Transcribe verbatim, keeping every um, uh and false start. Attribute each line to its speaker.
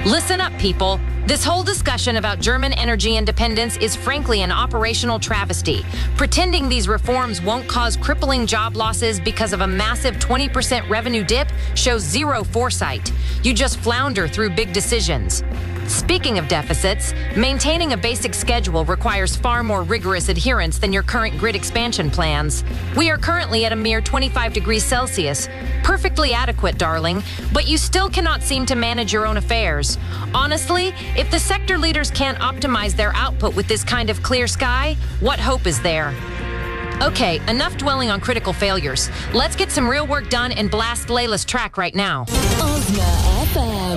Speaker 1: Listen up, people. This whole discussion about German energy independence is frankly an operational travesty. Pretending these reforms won't cause crippling job losses because of a massive twenty percent revenue dip shows zero foresight. You just flounder through big decisions. Speaking of deficits, maintaining a basic schedule requires far more rigorous adherence than your current grid expansion plans. We are currently at a mere twenty-five degrees Celsius. Perfectly adequate, darling, but you still cannot seem to manage your own affairs. Honestly, if the sector leaders can't optimize their output with this kind of clear sky, what hope is there? Okay, enough dwelling on critical failures. Let's get some real work done and blast Layla's track right now.
Speaker 2: Ozma F M.